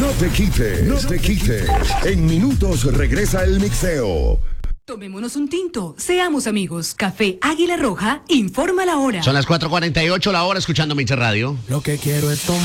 No te quites, no te quites. En minutos regresa el mixeo. Tomémonos un tinto, seamos amigos. Café Águila Roja informa la hora. Son las 4:48 la hora escuchando Mix Radio. Lo que quiero es tomar.